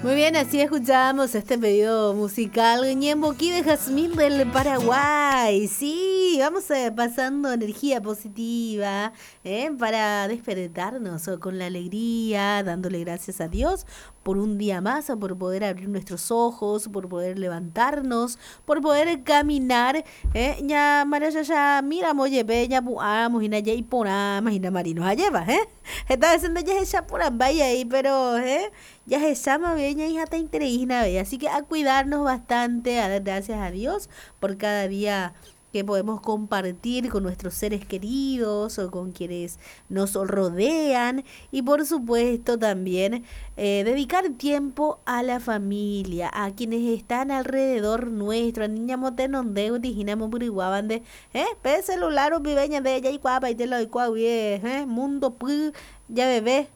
Muy bien, así escuchamos este pedido musical Ñemboquí de Jazmín del Paraguay. Sí, vamos pasando energía positiva para despertarnos con la alegría, dándole gracias a Dios por un día más, por poder abrir nuestros ojos, por poder levantarnos, por poder caminar. Ya maraya mira moye ya puamos y ya y ponamos y marinos alleva, Está diciendo ya es ya por vaya ahí, pero ya se llama bien, ya está interesante, así que a cuidarnos bastante, a dar gracias a Dios por cada día que podemos compartir con nuestros seres queridos o con quienes nos rodean y por supuesto también dedicar tiempo a la familia, a quienes están alrededor nuestro, a niña motenonde, urijinamo puriguabande, pe celular o viveña de ella y cuapa y te lo y mundo pu, ya bebé.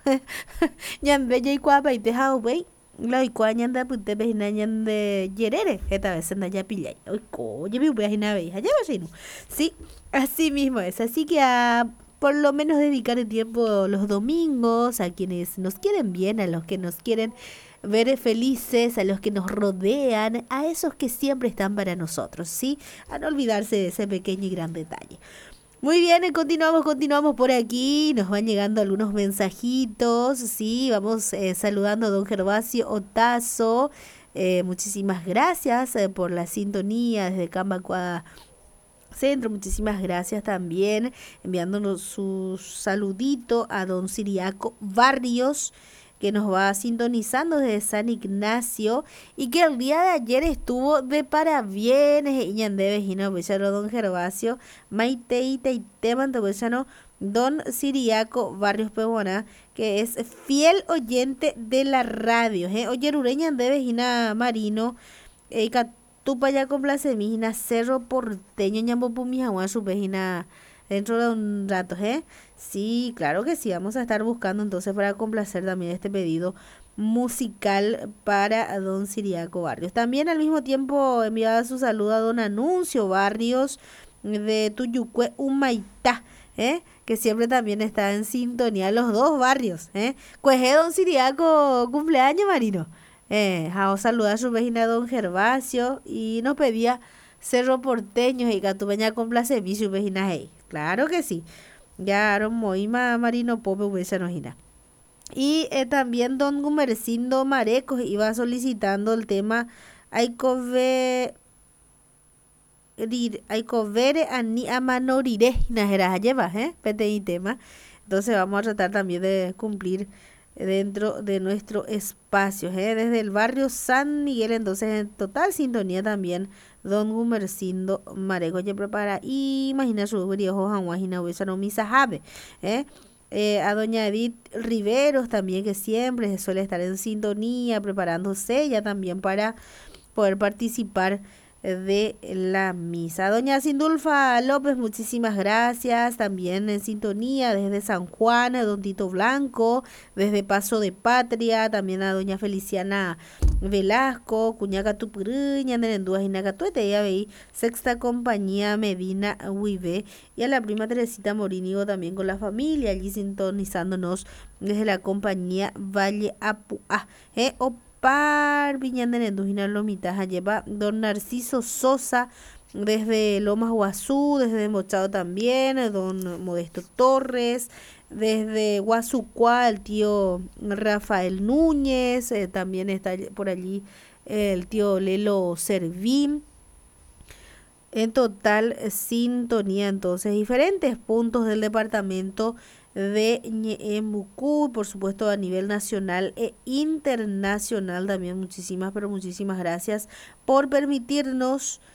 Ñande jay kuapa y tejao wey. La ikua ñanda pute vejina ñande yerere. Esta vez anda ya pillay. Uy, coye mi vejina veja. Ya vecino. Sí, así mismo es. Así que a por lo menos dedicar el tiempo los domingos a quienes nos quieren bien, a los que nos quieren ver felices, a los que nos rodean, a esos que siempre están para nosotros, ¿sí? A no olvidarse de ese pequeño y gran detalle. Muy bien, continuamos por aquí, nos van llegando algunos mensajitos, sí, vamos saludando a don Gervasio Otazo, muchísimas gracias por la sintonía desde Cambacuada Centro, muchísimas gracias también, enviándonos su saludito a don Siriaco Barrios, que nos va sintonizando desde San Ignacio y que el día de ayer estuvo de parabienes y ñande vecino bellano don Gervasio Maite y Teiteman bellano don Siriaco Barrios Pebona, que es fiel oyente de la radio, oye ureña de vecina Marino Catupa ya complace mijina Cerro Porteño ñambo pumija su vecina dentro de un rato, Sí, claro que sí, vamos a estar buscando entonces para complacer también este pedido musical para don Siriaco Barrios. También al mismo tiempo enviaba su saludo a don Anuncio Barrios de Tuyucue Humaitá, que siempre también está en sintonía, los dos barrios, Pues don Siriaco cumpleaños Marino. A saludar a su vecina don Gervasio y nos pedía Cerro Porteño y Catupeña complace mi su vecina hey. Claro que sí. Ya Aaron Moima Marino Pope Huesanojina. Y también don Gumercindo Marecos iba solicitando el tema Aikove Aikovere ani amanorire najera lleva, PTI tema. Entonces vamos a tratar también de cumplir dentro de nuestro espacio, desde el barrio San Miguel, entonces en total sintonía también don Gumercindo Marego ya prepara y imagina su briojo janguajina no misa jave, a doña Edith Riveros también que siempre suele estar en sintonía preparándose ya también para poder participar de la misa. Doña Sindulfa López, muchísimas gracias, también en sintonía desde San Juan, a don Tito Blanco, desde Paso de Patria, también a doña Feliciana Velasco, Cuñaca Tupurüña, Nerendúas y Nacatuete, ya veí, Sexta Compañía Medina Huive, y a la prima Teresita Morínigo también con la familia, allí sintonizándonos desde la compañía Valle Apuá, par Viñanda en Lomitas lleva don Narciso Sosa desde Lomas Guazú, desde Mochado también, don Modesto Torres, desde Guazucuá el tío Rafael Núñez, también está por allí el tío Lelo Servín. En total sintonía entonces diferentes puntos del departamento de Ñeembucú, por supuesto a nivel nacional e internacional también muchísimas, pero muchísimas gracias por permitirnos